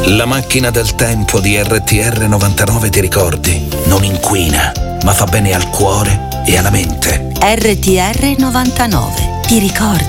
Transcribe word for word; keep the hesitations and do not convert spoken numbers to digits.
La macchina del tempo di R T R novantanove, ti ricordi? Non inquina, ma fa bene al cuore e alla mente. R T R novantanove, ti ricordi?